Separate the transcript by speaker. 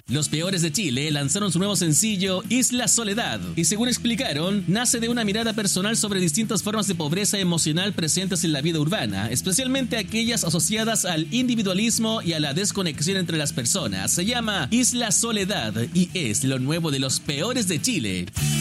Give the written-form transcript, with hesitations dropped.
Speaker 1: Los Peores de Chile lanzaron su nuevo sencillo Isla Soledad y según explicaron, nace de una mirada personal sobre distintas formas de pobreza emocional presentes en la vida urbana, especialmente aquellas asociadas al individualismo y a la desconexión entre las personas. Se llama Isla Soledad y es lo nuevo de Los Peores de Chile.